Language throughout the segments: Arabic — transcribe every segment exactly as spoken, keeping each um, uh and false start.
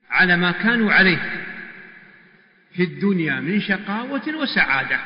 على ما كانوا عليه في الدنيا من شقاوة وسعادة.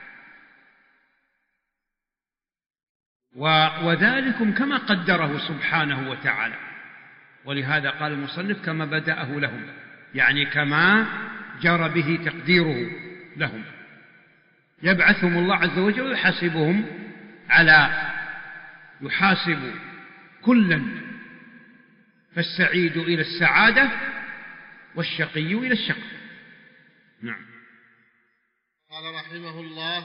وذلكم كما قدره سبحانه وتعالى، ولهذا قال المصنف كما بدأه لهم، يعني كما جرى به تقديره لهم. يبعثهم الله عز وجل ويحاسبهم على يحاسب كلا، فالسعيد إلى السعادة والشقي إلى الشقاء. نعم. قال رحمه الله: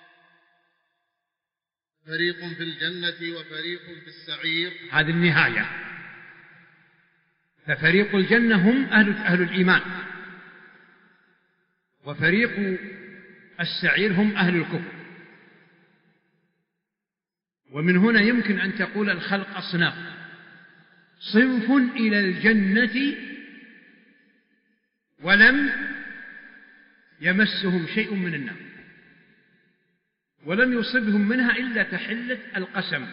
فريق في الجنة وفريق في السعير. هذه النهاية. ففريق الجنة هم أهل, أهل الإيمان، وفريق السعير هم أهل الكفر. ومن هنا يمكن أن تقول الخلق أصناف: صنف إلى الجنة ولم يمسهم شيء من النار، ولم يصبهم منها إلا تحلة القسم،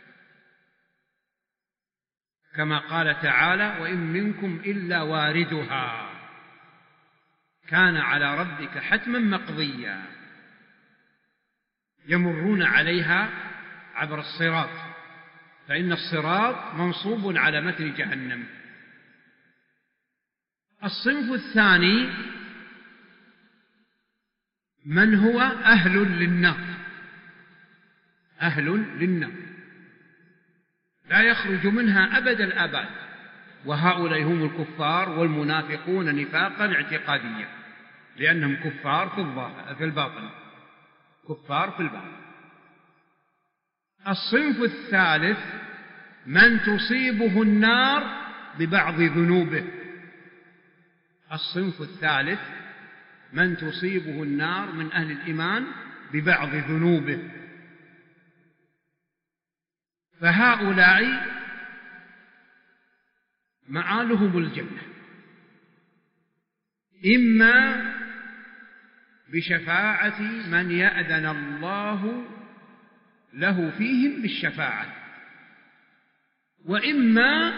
كما قال تعالى: وإن منكم إلا واردها كان على ربك حتما مقضيا يمرون عليها عبر الصراط، فإن الصراط منصوب على متن جهنم. الصنف الثاني من هو أهل للنار، أهل للنار لا يخرج منها أبد الآباد، وهؤلاء هم الكفار والمنافقون نفاقا اعتقاديا، لأنهم كفار في الباطن، كفار في الباطن. الصنف الثالث من تصيبه النار ببعض ذنوبه، الصنف الثالث من تصيبه النار من أهل الإيمان ببعض ذنوبه، فهؤلاء مآلهم الجنة، إما بشفاعة من يأذن الله له فيهم بالشفاعة، وإما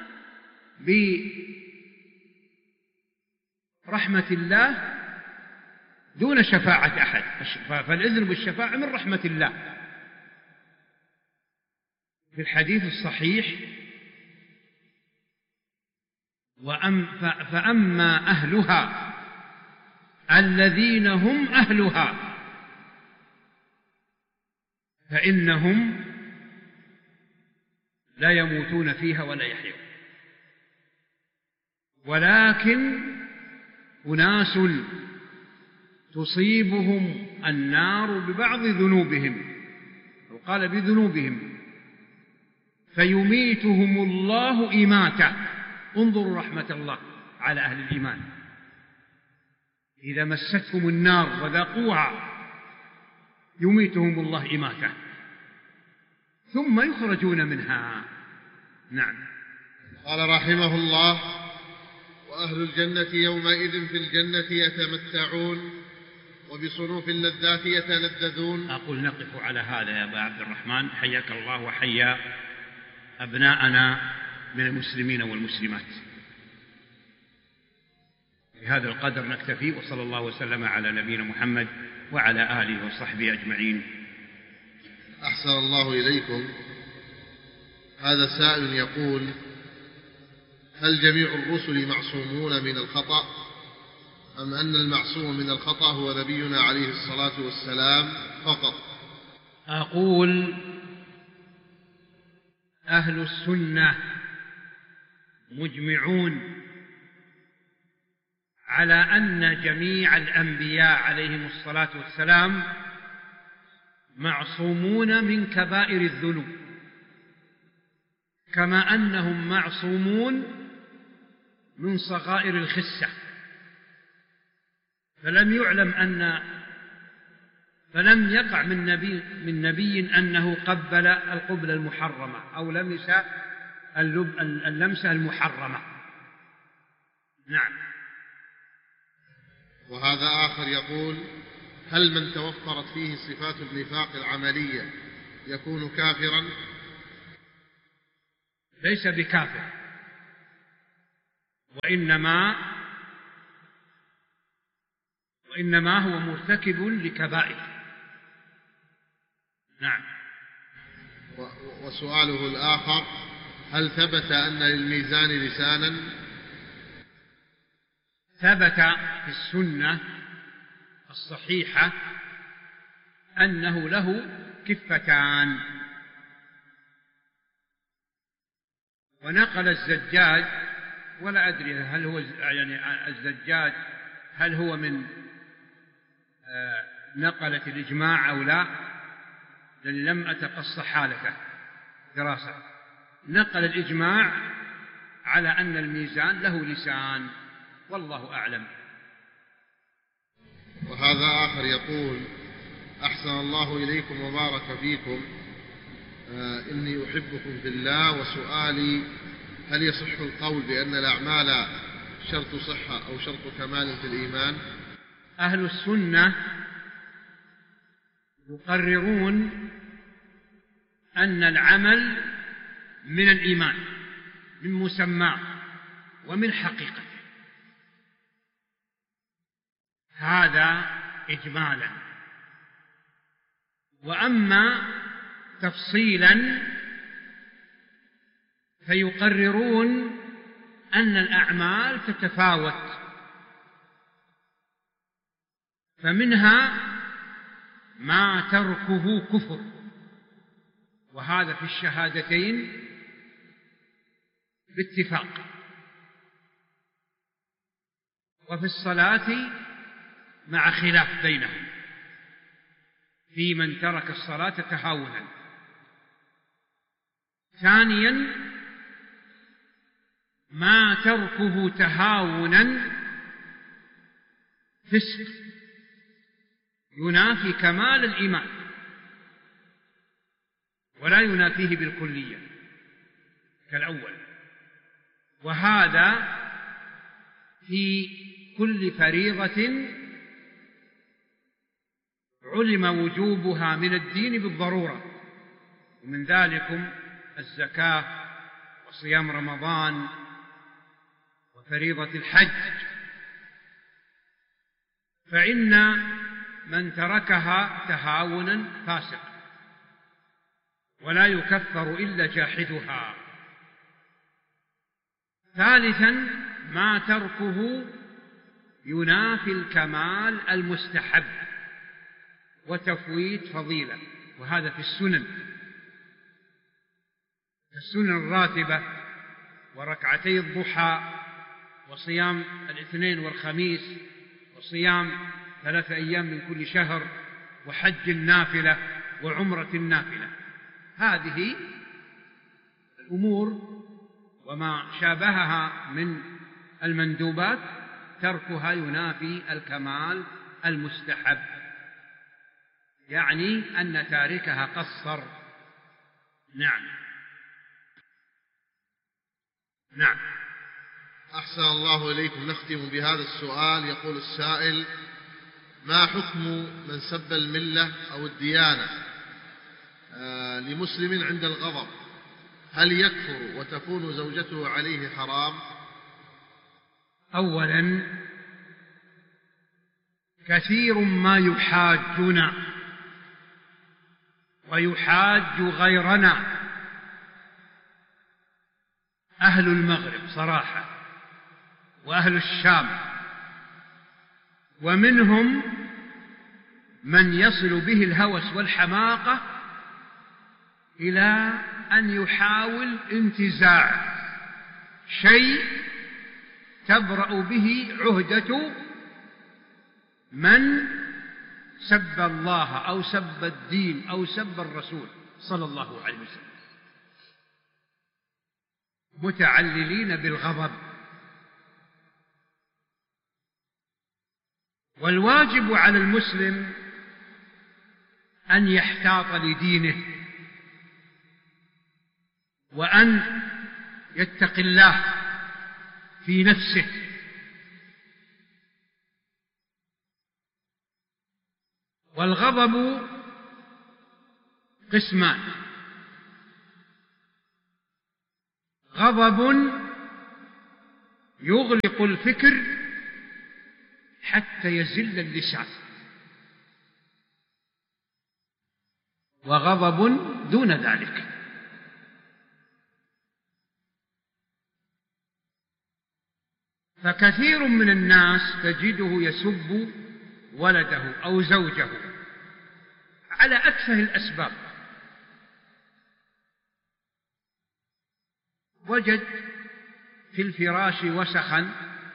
برحمة الله دون شفاعة أحد، فالإذن بالشفاعة من رحمة الله. في الحديث الصحيح: وأم فأما أهلها الذين هم أهلها فإنهم لا يموتون فيها ولا يحيون، ولكن أناس تصيبهم النار ببعض ذنوبهم، وقال بذنوبهم، فيميتهم الله إماتة. انظروا رحمة الله على أهل الإيمان، إذا مستهم النار وذاقوها يميتهم الله إماتة ثم يخرجون منها. نعم. قال رحمه الله: وأهل الجنة يومئذ في الجنة يتمتعون وبصنوف اللذات يتلذذون. أقول نقف على هذا يا أبا عبد الرحمن، حياك الله وحيا أبناءنا من المسلمين والمسلمات. بهذا القدر نكتفي، وصلى الله وسلم على نبينا محمد وعلى آله وصحبه أجمعين. أحسن الله إليكم. هذا سائل يقول: هل جميع الرسل معصومون من الخطأ، أم أن المعصوم من الخطأ هو نبينا عليه الصلاة والسلام فقط؟ أقول أهل السنة مجمعون على أن جميع الأنبياء عليهم الصلاة والسلام معصومون من كبائر الذنوب، كما أنهم معصومون من صغائر الخسة. فلم يعلم أن فلم يقع من نبي, من نبي أنه قبل القبلة المحرمة أو لمس اللمسة المحرمة. نعم. وهذا آخر يقول: هل من توفرت فيه صفات النفاق العملية يكون كافرا؟ ليس بكافر، وإنما وإنما هو مرتكب لكبائر. نعم. وسؤاله الآخر: هل ثبت أن للميزان لسانا؟ ثبت في السنة الصحيحة أنه له كفتان، ونقل الزجاج، ولا أدري هل هو يعني الزجاج هل هو من نقلة الإجماع أو لا، لأني لم أتقص حالته دراسة. نقل الإجماع على أن الميزان له لسان، والله أعلم. وهذا آخر يقول: أحسن الله إليكم وبارك فيكم، آه إني أحبكم في الله، وسؤالي: هل يصح القول بأن الأعمال شرط صحة أو شرط كمال في الإيمان؟ أهل السنة يقررون أن العمل من الإيمان، من مسماه ومن حقيقته، هذا إجمالا. وأما تفصيلا فيقررون أن الأعمال تتفاوت، فمنها ما تركه كفر، وهذا في الشهادتين باتفاق، وفي الصلاة مع خلاف بينهم في من ترك الصلاة تهاونا. ثانيا ما تركه تهاونا فسق ينافي كمال الإيمان، ولا ينافيه بالكلية كالأول، وهذا في كل فريضة علم وجوبها من الدين بالضرورة، ومن ذلكم الزكاة وصيام رمضان وفريضة الحج، فإن من تركها تهاونا فاسق، ولا يكفر إلا جاحدها. ثالثا ما تركه ينافي الكمال المستحب وتفويت فضيلة، وهذا في السنن، السنن الراتبة وركعتي الضحى وصيام الاثنين والخميس وصيام ثلاثة أيام من كل شهر وحج النافلة وعمرة النافلة. هذه الأمور وما شابهها من المندوبات تركها ينافي الكمال المستحب، يعني أن تاركها قصر. نعم. نعم. أحسن الله إليكم. نختم بهذا السؤال. يقول السائل: ما حكم من سب الملة أو الديانة آه لمسلم عند الغضب؟ هل يكفر وتكون زوجته عليه حرام؟ أولا كثير ما يحاجنا ويحاج غيرنا أهل المغرب صراحة وأهل الشام، ومنهم من يصل به الهوس والحماقة إلى أن يحاول انتزاع شيء تبرأ به عهدة من سب الله أو سب الدين أو سب الرسول صلى الله عليه وسلم، متعللين بالغضب. والواجب على المسلم أن يحتاط لدينه، وأن يتقي الله في نفسه، والغضب قسمان: غضب يغلق الفكر حتى يزل اللسان، وغضب دون ذلك. فكثير من الناس تجده يسب ولده أو زوجه على أتفه الأسباب. وجد في الفراش وسخا،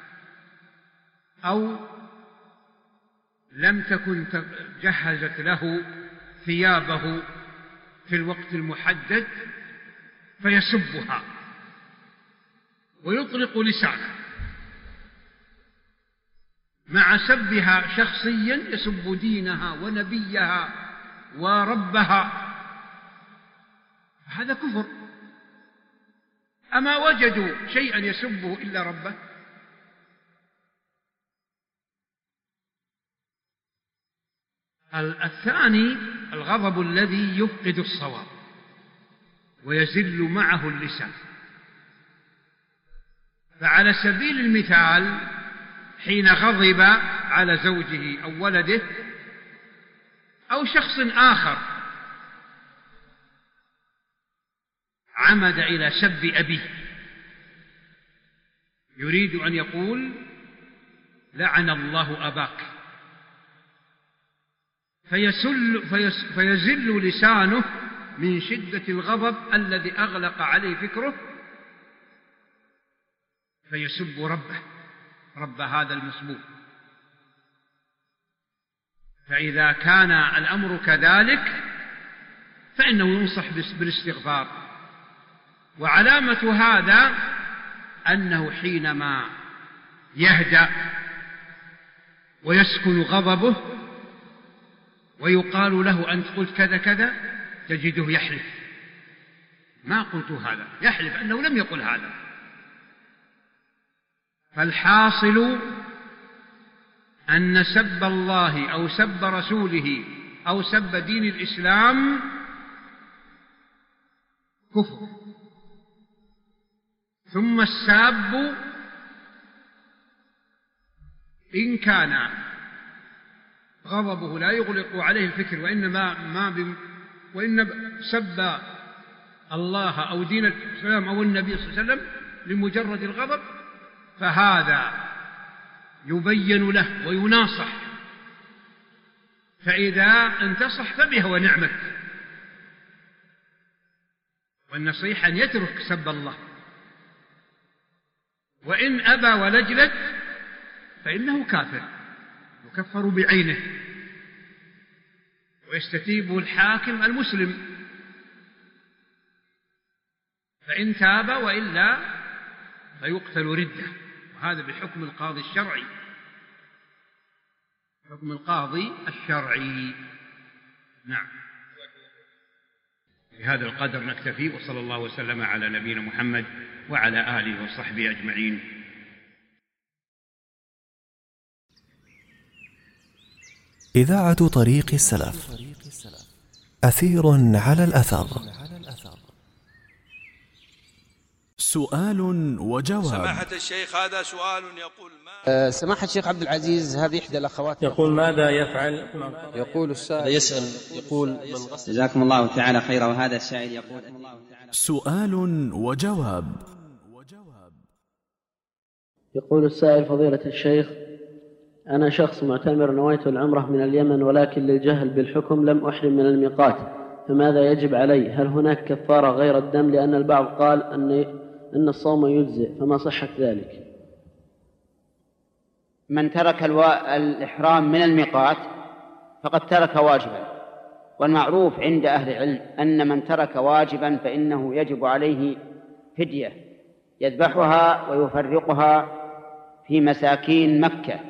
أو لم تكن جهزت له ثيابه في الوقت المحدد فيسبها ويطلق لسانه، مع سبها شخصيا يسب دينها ونبيها وربها. هذا كفر. أما وجدوا شيئا يسبه إلا ربه؟ الثاني الغضب الذي يفقد الصواب ويزل معه اللسان. فعلى سبيل المثال حين غضب على زوجه أو ولده أو شخص آخر عمد إلى سب أبيه، يريد أن يقول لعن الله أباك، فيسل فيس فيزل لسانه من شدة الغضب الذي أغلق عليه فكره، فيسب ربه، رب هذا المسبوب. فإذا كان الأمر كذلك فإنه ينصح بالاستغفار. وعلامة هذا أنه حينما يهدأ ويسكن غضبه ويقال له أنت قلت كذا كذا، تجده يحلف ما قلت هذا، يحلف أنه لم يقل هذا. فالحاصل أن سب الله أو سب رسوله أو سب دين الإسلام كفر. ثم الساب إن كان غضبه لا يغلق عليه الفكر، وإنما ما بم وإن سب الله أو دين الإسلام أو النبي صلى الله عليه وسلم لمجرد الغضب، فهذا يبين له ويناصح، فإذا انتصح فبها ونعمت. والنصيحة أن يترك سب الله، وإن أبى ولجلت فإنه كافر يكفر بعينه ويستتيبه الحاكم المسلم، فإن تاب وإلا فيقتل ردة. وهذا بحكم القاضي الشرعي، حكم القاضي الشرعي. نعم. بهذا القدر نكتفي، وصلى الله وسلم على نبينا محمد وعلى آله وصحبه أجمعين. إذاعة طريق السلف، أثير على الأثر. سؤال وجواب. سماحة الشيخ، هذا سؤال يقول ما أه سماحة الشيخ عبد العزيز، هذه إحدى الأخوات يقول ماذا يفعل؟ يقول السائل يسأل يقول من قصد. جزاكم الله تعالى خيرا. وهذا السائل يقول سؤال وجواب. يقول السائل: فضيلة الشيخ، أنا شخص معتمر نويت العمرة من اليمن، ولكن للجهل بالحكم لم أحرم من الميقات، فماذا يجب علي؟ هل هناك كفارة غير الدم؟ لأن البعض قال أن أن الصوم يجزئ، فما صحة ذلك؟ من ترك الوا... الإحرام من الميقات فقد ترك واجبا، والمعروف عند أهل العلم أن من ترك واجبا فإنه يجب عليه فدية يذبحها ويفرقها في مساكين مكة.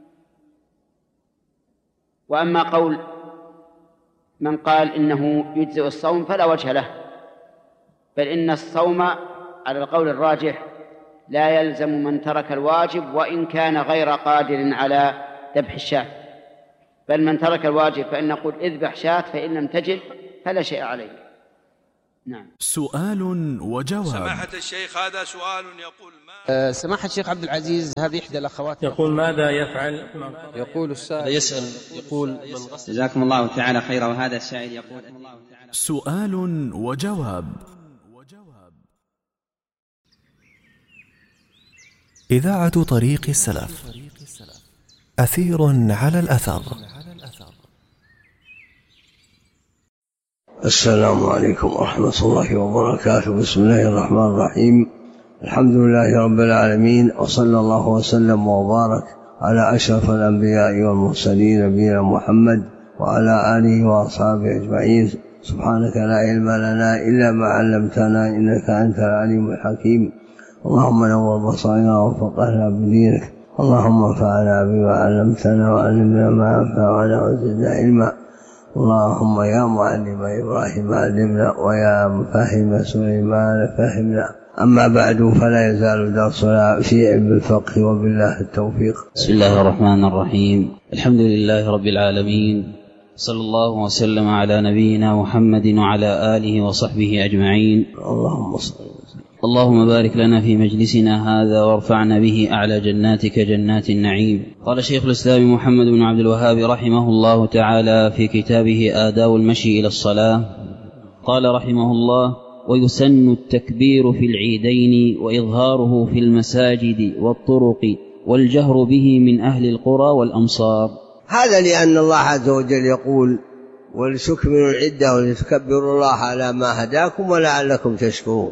وأما قول من قال إنه يجزئ الصوم فلا وجه له، بل إن الصوم على القول الراجح لا يلزم من ترك الواجب وإن كان غير قادر على ذبح الشاة، بل من ترك الواجب فإن نقول اذبح شاة، فإن لم تجد فلا شيء عليه. نعم. سؤال وجواب. سماحة الشيخ هذا سؤال يقول ما أه سماحة الشيخ عبد العزيز، هذه إحدى الأخوات يقول ماذا يفعل؟ يقول السائل يسأل يقول من غسل. جزاكم الله تعالى خيرا. وهذا السائل يقول سؤال وجواب. إذاعة طريق السلف، أثير على الأثر. السلام عليكم ورحمة الله وبركاته. بسم الله الرحمن الرحيم. الحمد لله رب العالمين، وصلى الله وسلم وبارك على أشرف الأنبياء والمرسلين نبينا محمد وعلى آله وأصحابه أجمعين. سبحانك لا علم لنا إلا ما علمتنا، إنك أنت العليم الحكيم. اللهم نور بصائرنا وفقهنا بدينك. اللهم انفعنا بما علمتنا وعلمنا ما ينفعنا وزدنا علما. اللهم يا معلم إبراهيم علمنا، ويا مفهم سليمان فهمنا. أما بعد، فلا يزال درسنا في علم الفقه، وبالله التوفيق. بسم الله الرحمن الرحيم. الحمد لله رب العالمين، صلى الله وسلم على نبينا محمد وعلى آله وصحبه أجمعين. اللهم صل وسلم. اللهم بارك لنا في مجلسنا هذا، وارفعنا به أعلى جناتك جنات النعيم. قال شيخ الإسلام محمد بن عبد الوهاب رحمه الله تعالى في كتابه آداب المشي إلى الصلاة، قال رحمه الله: ويسن التكبير في العيدين، وإظهاره في المساجد والطرق، والجهر به من أهل القرى والأمصار. هذا لأن الله عز وجل يقول: ولتكملوا العدة ولتكبروا الله على ما هداكم ولعلكم تشكرون.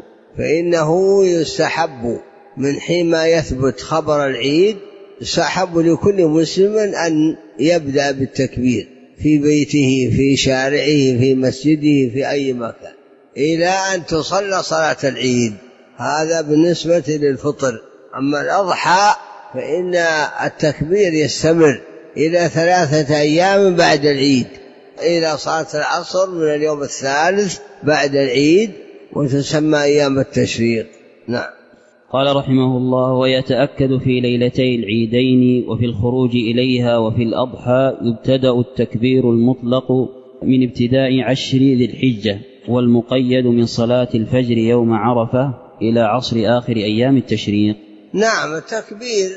فإنه يستحب من حين ما يثبت خبر العيد، يستحب لكل مسلم أن يبدأ بالتكبير في بيته، في شارعه، في مسجده، في أي مكان، إلى أن تصلى صلاة العيد. هذا بالنسبة للفطر. أما الأضحى فإن التكبير يستمر إلى ثلاثة أيام بعد العيد، إلى صلاة العصر من اليوم الثالث بعد العيد، وتسمى أيام التشريق. نعم. قال رحمه الله: ويتأكد في ليلتي العيدين وفي الخروج إليها وفي الأضحى يبتدأ التكبير المطلق من ابتداء عشر ذي الحجة، والمقيد من صلاة الفجر يوم عرفة إلى عصر آخر أيام التشريق. نعم. التكبير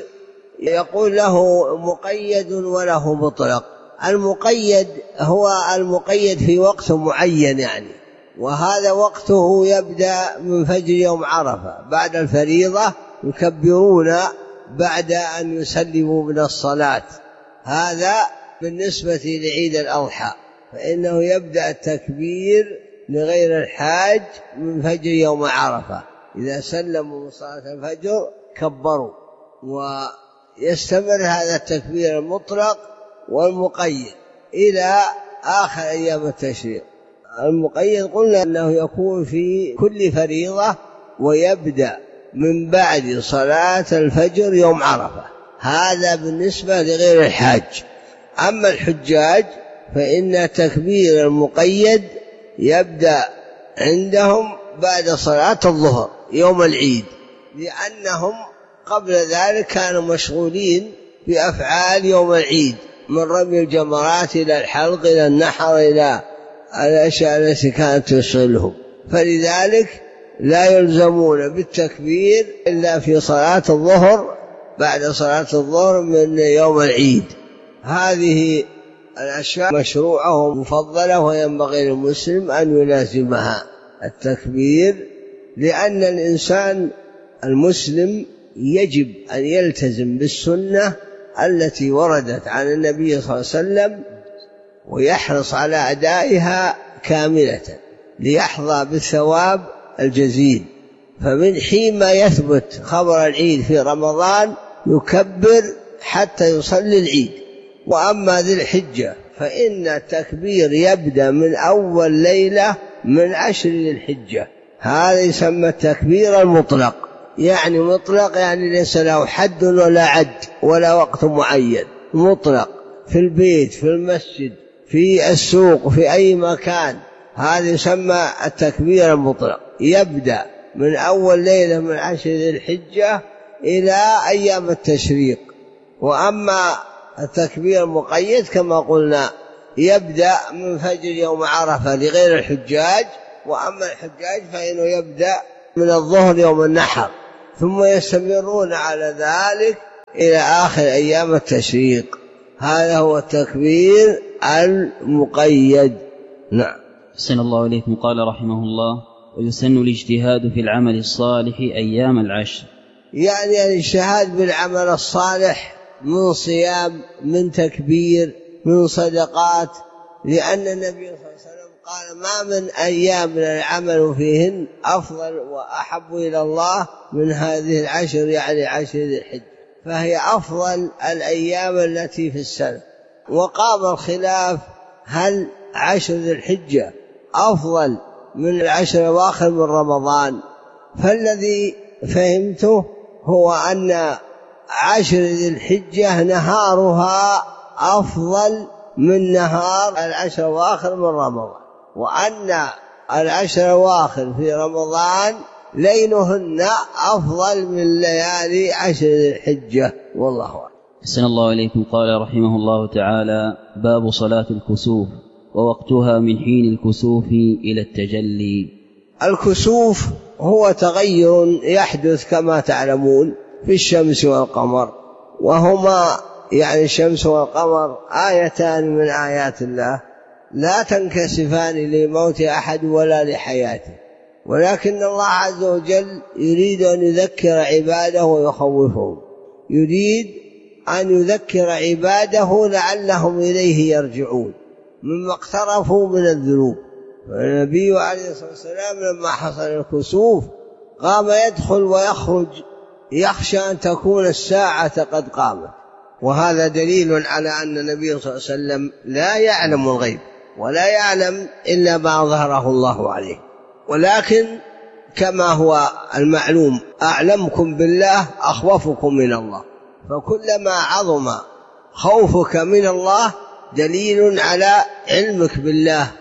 يقول له مقيد وله مطلق. المقيد هو المقيد في وقت معين يعني، وهذا وقته يبدأ من فجر يوم عرفة بعد الفريضة، يكبرون بعد أن يسلموا من الصلاة. هذا بالنسبة لعيد الأضحى، فإنه يبدأ التكبير لغير الحاج من فجر يوم عرفة. إذا سلموا من صلاة الفجر كبروا، ويستمر هذا التكبير المطلق والمقيد إلى آخر أيام التشريق. المقيد قلنا أنه يكون في كل فريضة، ويبدأ من بعد صلاة الفجر يوم عرفة. هذا بالنسبة لغير الحاج. أما الحجاج فإن تكبير المقيد يبدأ عندهم بعد صلاة الظهر يوم العيد، لأنهم قبل ذلك كانوا مشغولين بأفعال يوم العيد، من رمي الجمرات إلى الحلق إلى النحر إلى الأشياء التي كانت تشغلهم، فلذلك لا يلزمون بالتكبير إلا في صلاة الظهر، بعد صلاة الظهر من يوم العيد. هذه الأشياء مشروعة ومفضلة، وينبغي للمسلم أن يلازمها التكبير، لأن الإنسان المسلم يجب أن يلتزم بالسنة التي وردت عن النبي صلى الله عليه وسلم، ويحرص على أدائها كاملة ليحظى بالثواب الجزيل. فمن حين ما يثبت خبر العيد في رمضان يكبر حتى يصلي العيد. وأما ذي الحجة فإن التكبير يبدأ من أول ليلة من عشر ذي الحجة. هذا يسمى التكبير المطلق، يعني مطلق يعني ليس له حد ولا عد ولا وقت معين، مطلق في البيت، في المسجد، في السوق، في أي مكان. هذا يسمى التكبير المطلق، يبدأ من أول ليلة من عشر ذي الحجة إلى أيام التشريق. وأما التكبير المقيد كما قلنا يبدأ من فجر يوم عرفة لغير الحجاج وأما الحجاج فإنه يبدأ من الظهر يوم النحر ثم يستمرون على ذلك إلى آخر أيام التشريق. هذا هو التكبير المقيد. نعم. أحسن الله إليكم. قال رحمه الله: ويسن الاجتهاد في العمل الصالح أيام العشر. يعني الاجتهاد بالعمل الصالح من صيام، من تكبير، من صدقات، لأن النبي صلى الله عليه وسلم قال: ما من أيام العمل فيهن أفضل وأحب إلى الله من هذه العشر، يعني عشر ذي الحجة، فهي أفضل الأيام التي في السنة. وقام الخلاف هل عشر ذي الحجة أفضل من العشر الأواخر من رمضان؟ فالذي فهمته هو أن عشر ذي الحجة نهارها أفضل من نهار العشر الأواخر من رمضان، وأن العشر الأواخر في رمضان ليلهن أفضل من ليالي عشر ذي الحجة. والله أعلم. أحسن الله إليكم. قال رحمه الله تعالى: باب صلاة الكسوف ووقتها من حين الكسوف إلى التجلي. الكسوف هو تغير يحدث كما تعلمون في الشمس والقمر، وهما يعني الشمس والقمر آيتان من آيات الله لا تنكسفان لموت أحد ولا لحياته، ولكن الله عز وجل يريد أن يذكر عباده ويخوفهم، يريد أن يذكر عباده لعلهم إليه يرجعون مما اقترفوا من الذنوب. والنبي عليه الصلاة والسلام لما حصل الكسوف قام يدخل ويخرج يخشى أن تكون الساعة قد قامت، وهذا دليل على أن النبي صلى الله عليه وسلم لا يعلم الغيب ولا يعلم إلا ما ظهره الله عليه، ولكن كما هو المعلوم أعلمكم بالله أخوفكم من الله، فكلما عظم خوفك من الله دليل على علمك بالله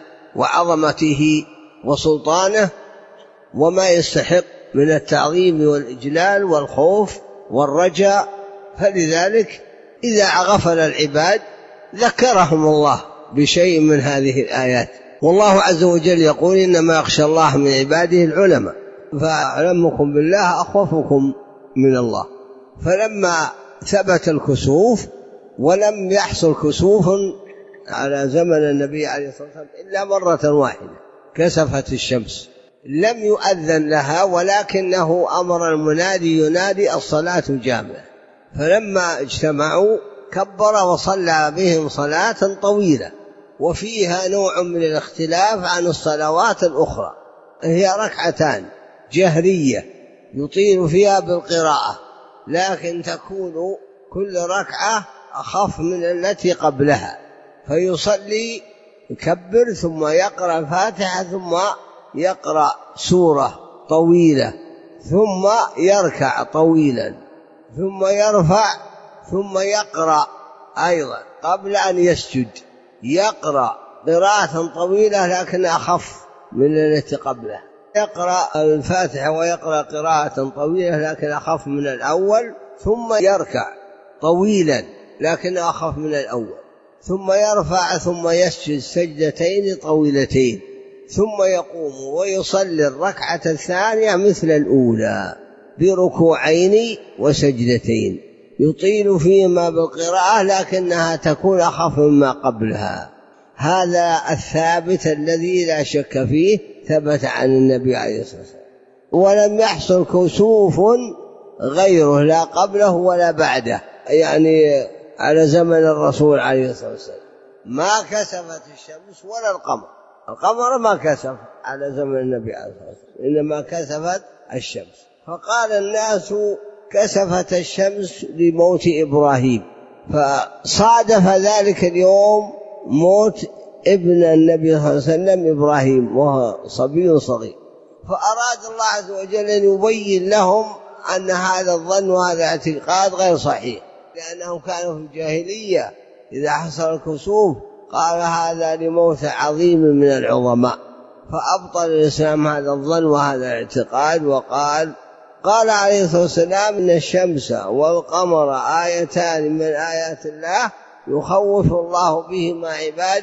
وعظمته وسلطانه وما يستحق من التعظيم والإجلال والخوف والرجاء. فلذلك إذا غفل العباد ذكرهم الله بشيء من هذه الآيات. والله عز وجل يقول: إنما يخشى الله من عباده العلماء، فأعلمكم بالله أخوفكم من الله. فلما ثبت الكسوف ولم يحصل كسوف على زمن النبي عليه الصلاة والسلام إلا مرة واحدة، كسفت الشمس، لم يؤذن لها، ولكنه أمر المنادي ينادي: الصلاة جامعة. فلما اجتمعوا كبر وصلى بهم صلاة طويلة، وفيها نوع من الاختلاف عن الصلوات الأخرى، هي ركعتان جهرية يطيل فيها بالقراءة، لكن تكون كل ركعة أخف من التي قبلها، فيصلي يكبر ثم يقرأ الفاتحة ثم يقرأ سورة طويلة ثم يركع طويلا ثم يرفع ثم يقرأ أيضا قبل أن يسجد، يقرأ قراءة طويلة لكن أخف من التي قبلها، يقرأ الفاتحة ويقرأ قراءة طويلة لكن أخف من الأول، ثم يركع طويلا لكن أخف من الأول، ثم يرفع ثم يسجد سجدتين طويلتين، ثم يقوم ويصلي الركعة الثانية مثل الأولى بركوعين وسجدتين، يطيل فيما بالقراءة لكنها تكون أخف مما قبلها. هذا الثابت الذي لا شك فيه ثبت عن النبي عليه الصلاة والسلام، ولم يحصل كسوف غيره لا قبله ولا بعده، يعني على زمن الرسول عليه الصلاة والسلام ما كسفت الشمس ولا القمر، القمر ما كسف على زمن النبي عليه الصلاة والسلام، إنما كسفت الشمس. فقال الناس: كسفت الشمس لموت إبراهيم، فصادف ذلك اليوم موت ابن النبي صلى الله عليه وسلم إبراهيم وهو صبي صغير، فأراد الله عز وجل أن يبين لهم أن هذا الظن وهذا الاعتقاد غير صحيح، لأنهم كانوا في الجاهلية إذا حصل الكسوف قال هذا لموت عظيم من العظماء، فأبطل الإسلام هذا الظن وهذا الاعتقاد، وقال قال عليه الصلاة والسلام: إن الشمس والقمر آيتان من آيات الله يخوف الله بهما عباده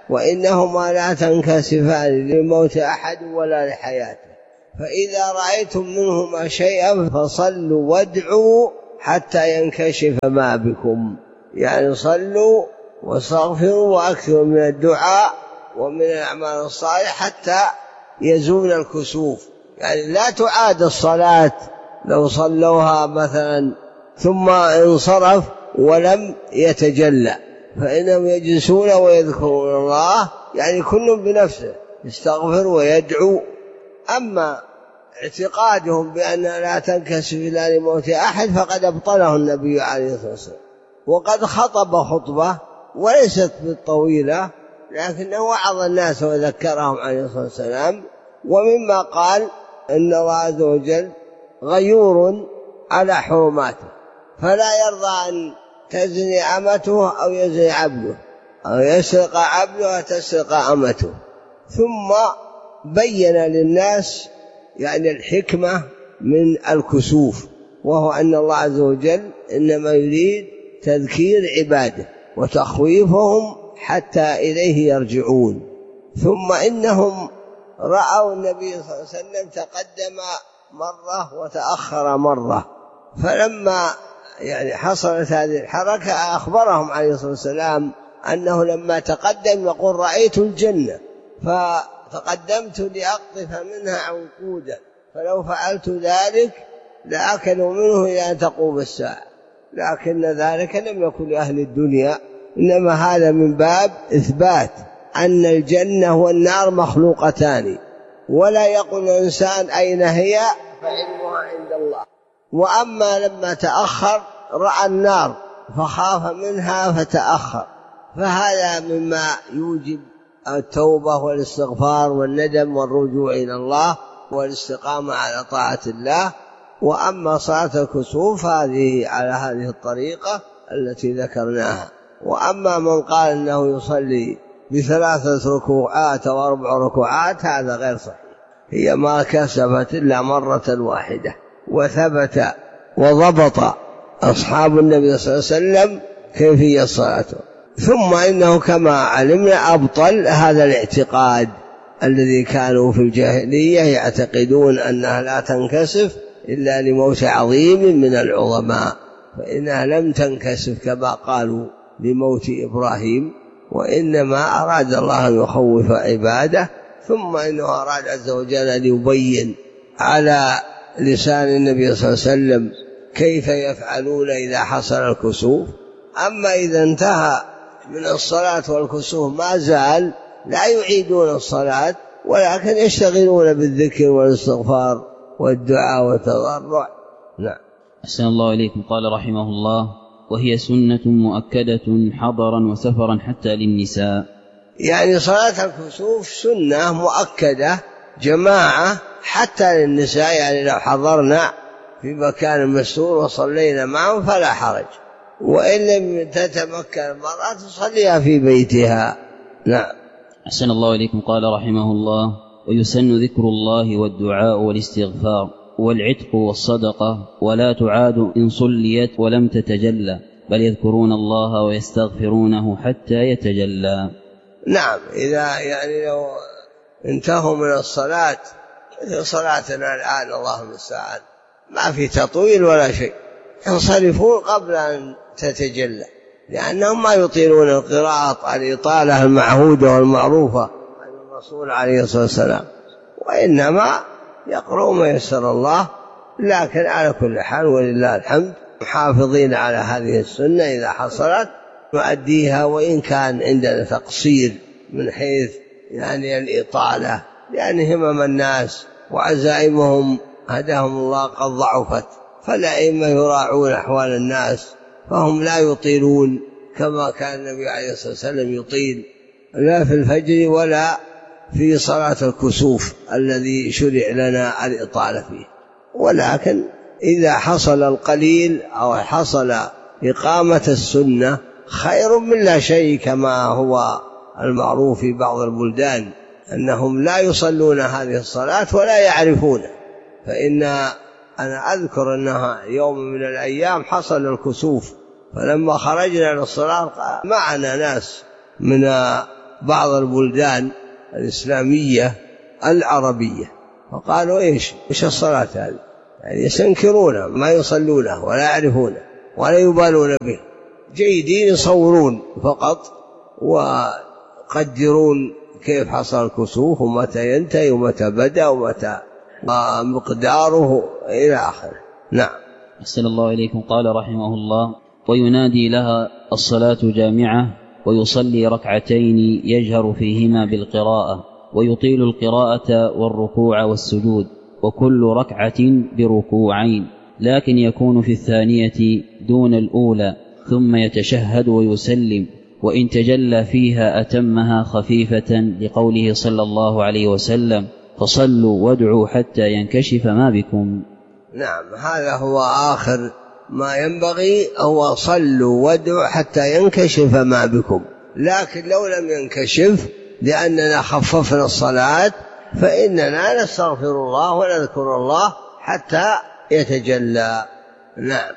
وإنهما لا تنكسفان لموت أحد ولا لحياته، فإذا رأيتم منهما شيئا فصلوا وادعوا حتى ينكشف ما بكم، يعني صلوا واستغفروا وأكثروا من الدعاء ومن الأعمال الصالحة حتى يزول الكسوف. يعني لا تعاد الصلاة لو صلوها مثلا ثم انصرف ولم يتجلى، فإنهم يجلسون ويذكرون الله، يعني كل بنفسه يستغفر ويدعو. أما اعتقادهم بأنها لا تنكسف إلا لموت أحد فقد أبطله النبي عليه الصلاة والسلام، وقد خطب خطبة وليست بالطويلة لكنه وعظ الناس وذكرهم عليه الصلاة والسلام. ومما قال إن الله عز وجل غيور على حرماته، فلا يرضى أن تزني أمته أو يزني عبده أو يسرق عبده وتسرق أمته. ثم بين للناس يعني الحكمة من الكسوف، وهو أن الله عز وجل إنما يريد تذكير عباده وتخويفهم حتى إليه يرجعون. ثم إنهم رأوا النبي صلى الله عليه وسلم تقدم مرة وتأخر مرة، فلما يعني حصلت هذه الحركة أخبرهم عليه الصلاة والسلام أنه لما تقدم يقول رأيت الجنة فتقدمت لأقطف منها عنقودا، فلو فعلت ذلك لأكلوا منه إلى أن تقوم الساعة، لكن ذلك لم يكن لأهل الدنيا، إنما هذا من باب إثبات أن الجنة والنار مخلوقتان، ولا يقول الإنسان أين هي فعلمها عند الله. وأما لما تأخر رأى النار فخاف منها فتأخر، فهذا مما يوجب التوبة والاستغفار والندم والرجوع إلى الله والاستقامة على طاعة الله. وأما صلاة الكسوف هذه على هذه الطريقة التي ذكرناها. وأما من قال أنه يصلي بثلاثة ركوعات وأربع ركوعات هذا غير صحيح، هي ما كسبت إلا مرة واحدة، وثبت وضبط أصحاب النبي صلى الله عليه وسلم كيفية صلاته. ثم إنه كما علمنا أبطل هذا الاعتقاد الذي كانوا في الجاهلية يعتقدون أنها لا تنكسف إلا لموت عظيم من العظماء، فإنها لم تنكسف كما قالوا لموت إبراهيم، وإنما أراد الله أن يخوف عباده. ثم إنه أراد عز وجل أن يبين على لسان النبي صلى الله عليه وسلم كيف يفعلون إذا حصل الكسوف. أما إذا انتهى من الصلاة والكسوف ما زال لا يعيدون الصلاة، ولكن يشتغلون بالذكر والاستغفار والدعاء والتضرع. نعم. أحسن الله إليكم. قال رحمه الله: وهي سنة مؤكدة حضرا وسفرا حتى للنساء. يعني صلاة الكسوف سنة مؤكدة جماعة حتى للنساء، يعني لو حضرنا في مكان مستور وصلينا معهم فلا حرج، وإن لم تتمكن المرأة تصليها في بيتها. نعم. أحسن الله إليكم. قال رحمه الله: ويسن ذكر الله والدعاء والاستغفار والعتق والصدقة، ولا تعاد إن صليت ولم تتجلى، بل يذكرون الله ويستغفرونه حتى يتجلى. نعم. إذا يعني لو انتهوا من الصلاة صلاتنا الآن الله المستعان ما في تطويل ولا شيء، ينصرفون قبل أن تتجلى، لأنهم ما يطيلون القراءة الإطالة المعهودة والمعروفة عن الرسول عليه الصلاة والسلام، وإنما يقرأوا ما يسر الله. لكن على كل حال ولله الحمد محافظين على هذه السنة إذا حصلت نؤديها، وإن كان عندنا تقصير من حيث يعني الإطالة، لأن همم الناس وعزائمهم هداهم الله قد ضعفت، فالأئمة يراعون أحوال الناس فهم لا يطيلون كما كان النبي عليه الصلاة والسلام يطيل، لا في الفجر ولا في صلاة الكسوف الذي شرع لنا الإطالة فيه. ولكن إذا حصل القليل أو حصل إقامة السنة خير من لا شيء، كما هو المعروف في بعض البلدان أنهم لا يصلون هذه الصلاة ولا يعرفونه. فإن أنا أذكر أنها يوم من الأيام حصل الكسوف، فلما خرجنا للصلاة معنا ناس من بعض البلدان الإسلامية العربية، فقالوا إيش إيش الصلاة هذه؟ يعني يستنكرونه، ما يصلونه ولا يعرفونه ولا يبالون به، جيدين يصورون فقط ويقدرون كيف حصل الكسوف ومتى ينتهي ومتى بدأ ومتى مقداره إلى آخره. نعم. أحسن الله إليكم. قال رحمه الله: وينادي لها الصلاة جامعة، ويصلي ركعتين يجهر فيهما بالقراءة، ويطيل القراءة والركوع والسجود، وكل ركعة بركوعين، لكن يكون في الثانية دون الأولى، ثم يتشهد ويسلم، وإن تجلى فيها أتمها خفيفة، لقوله صلى الله عليه وسلم: فصلوا وادعوا حتى ينكشف ما بكم. نعم، هذا هو آخر ما ينبغي، هو صلوا وادعوا حتى ينكشف ما بكم. لكن لو لم ينكشف لأننا خففنا الصلاة فإننا نستغفر الله ونذكر الله حتى يتجلى. نعم.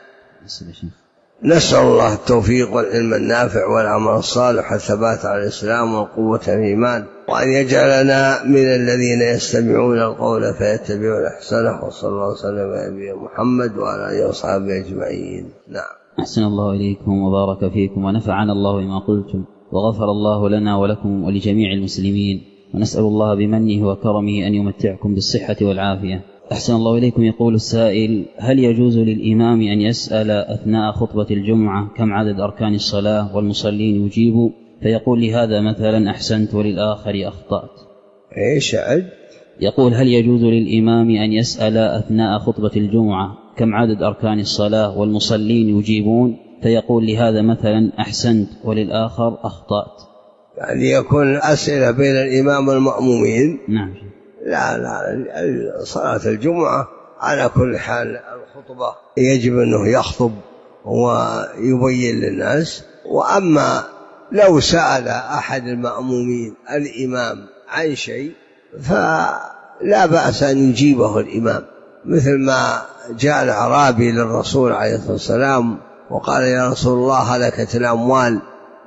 نسأل الله التوفيق والعلم النافع والعمل الصالح والثبات على الإسلام والقوة في الإيمان، وأن يجعلنا من الذين يستمعون القول فيتبعون أحسنه، وصلى الله وسلم على نبينا محمد وعلى آله وصحبه أجمعين. نعم. أحسن الله إليكم وبارك فيكم ونفعنا الله بما قلتم، وغفر الله لنا ولكم ولجميع المسلمين، ونسأل الله بمنه وكرمه أن يمتعكم بالصحة والعافية. أحسن الله إليكم. يقول السائل: هل يجوز للإمام أن يسأل أثناء خطبة الجمعة كم عدد أركان الصلاة والمصلين يجيب، فيقول لهذا مثلا أحسنت وللآخر أخطأت؟ إيش عد؟ يقول: هل يجوز للإمام أن يسأل أثناء خطبة الجمعة كم عدد أركان الصلاة والمصلين يجيبون، فيقول لهذا مثلا أحسنت وللآخر أخطأت؟ يعني يكون أسئلة بين الإمام والمأمومين؟ نعم. لا لا، صلاة الجمعة على كل حال الخطبة يجب أنه يخطب ويبين للناس. وأما لو سأل أحد المأمومين الإمام عن شيء فلا بأس أن يجيبه الإمام، مثل ما جاء الأعرابي للرسول عليه الصلاة والسلام وقال: يا رسول الله هلكت الأموال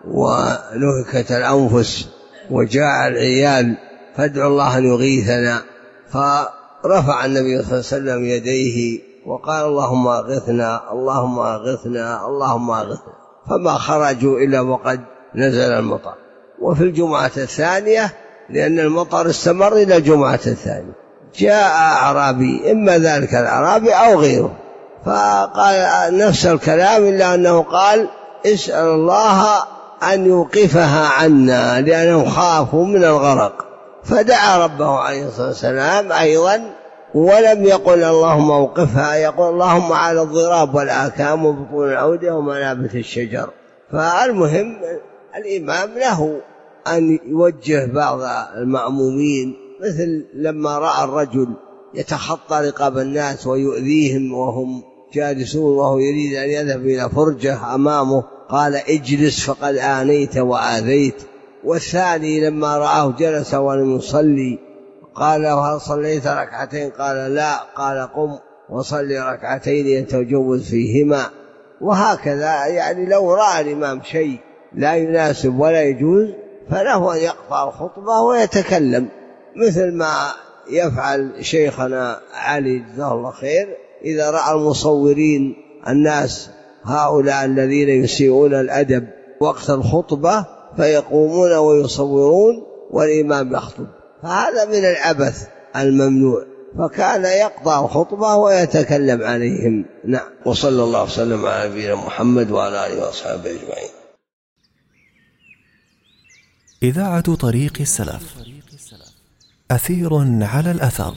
ونهكت الأنفس وجاء العيال فادعوا الله أن يغيثنا. فرفع النبي صلى الله عليه وسلم يديه وقال: اللهم أغثنا اللهم أغثنا اللهم أغثنا، فما خرجوا إلا وقد نزل المطر. وفي الجمعة الثانية لأن المطر استمر إلى الجمعة الثانية جاء أعرابي، إما ذلك الأعرابي أو غيره، فقال نفس الكلام إلا أنه قال: اسأل الله أن يوقفها عنا لأنهم خافوا من الغرق. فدعا ربه عليه الصلاة والسلام أيضا ولم يقل اللهم اوقفها، يقول اللهم على الضراب والآكام وبطون الأودية ومنابت الشجر. فالمهم الإمام له أن يوجه بعض المأمومين، مثل لما رأى الرجل يتخطى رقاب الناس ويؤذيهم وهم جالسون وهو يريد أن يذهب إلى فرجة أمامه قال: اجلس فقد آنيت وآذيت. والثاني لما رآه جلس ولم يصلي قال: هل صليت ركعتين؟ قال: لا. قال: قم وصلي ركعتين يتجوز فيهما. وهكذا يعني لو رأى الإمام شيء لا يناسب ولا يجوز فله أن يقطع الخطبة ويتكلم، مثل ما يفعل شيخنا علي جزاه الله خير إذا رأى المصورين الناس هؤلاء الذين يسيئون الأدب وقت الخطبة فيقومون ويصورون والإمام يخطب، فهذا من العبث الممنوع، فكان يقطع الخطبة ويتكلم عليهم. نعم. وصلى الله وسلم على نبينا محمد وعلى آله وأصحابه أجمعين. إذاعة طريق السلف، أثير على الأثر.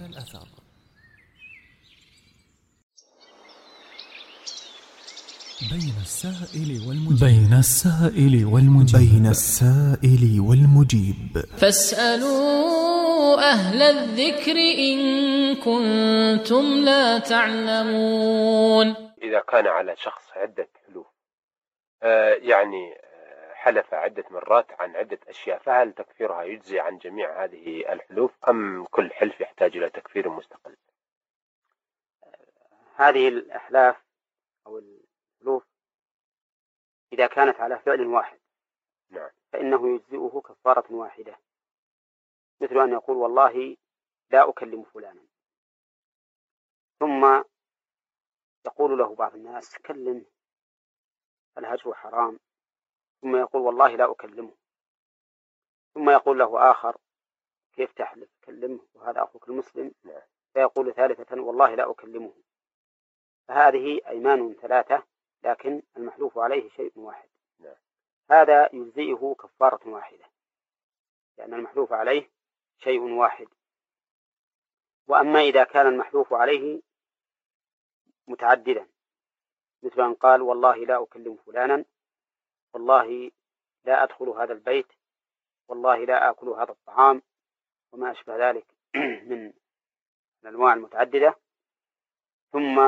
بين السائل والمجيب بين السائل والمجيب بين السائل والمجيب فاسألوا أهل الذكر إن كنتم لا تعلمون. إذا كان على شخص عدة حلوف آه يعني حلف عدة مرات عن عدة أشياء، فهل تكفيرها يجزي عن جميع هذه الحلوف أم كل حلف يحتاج إلى تكفير مستقل؟ هذه الأحلاف أو الحلوف إذا كانت على فعل واحد نعم. فإنه يجزئه كفارة واحدة، مثل أن يقول والله لا أكلم فلانا، ثم يقول له بعض الناس كلم، الهجر حرام، ثم يقول والله لا أكلمه، ثم يقول له آخر كيف تحلف كلمه وهذا أخوك المسلم، فيقول ثالثة والله لا أكلمه. فهذه أيمان ثلاثة لكن المحلوف عليه شيء واحد، هذا يجزئه كفارة واحدة لأن المحلوف عليه شيء واحد. وأما إذا كان المحلوف عليه متعددا، مثل أن قال والله لا أكلم فلانا، والله لا أدخل هذا البيت، والله لا آكل هذا الطعام، وما أشبه ذلك من الأنواع المتعددة، ثم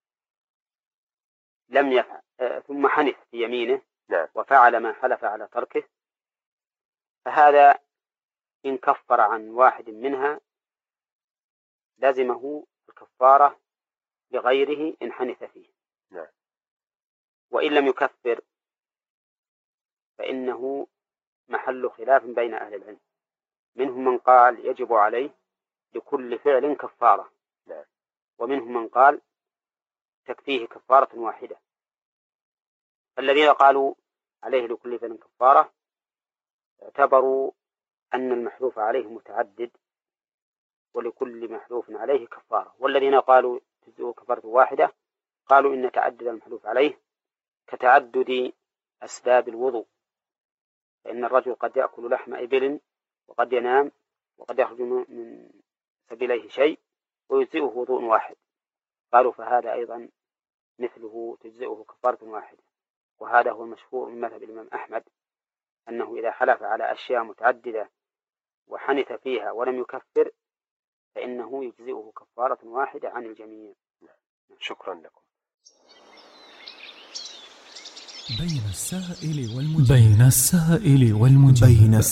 لم يفعل ثم حنث في يمينه وفعل ما حلف على تركه، فهذا إن كفر عن واحد منها لازمه الكفارة لغيره إن حنث فيه، وإن لم يكفر فإنه محل خلاف بين أهل العلم، منهم من قال يجب عليه لكل فعل كفارة، ومنهم من قال تكفيه كفارة واحدة. الذين قالوا عليه لكل فعل كفارة اعتبروا أن المحلوف عليه متعدد ولكل محلوف عليه كفارة، والذين قالوا تجزئه كفارة واحدة قالوا إن تعدد المحلوف عليه كتعدد أسباب الوضوء، فإن الرجل قد يأكل لحم إبل وقد ينام وقد يخرج من سبيليه شيء ويجزئه وضوء واحد، قالوا فهذا أيضا مثله تجزئه كفارة واحدة. وهذا هو المشهور من مذهب الإمام أحمد، أنه إذا حلف على أشياء متعددة وحنث فيها ولم يكفر فإنه يجزئه كفارة واحدة عن الجميع. شكرا لكم. بين السائل والمجيب بين السائل والمجيب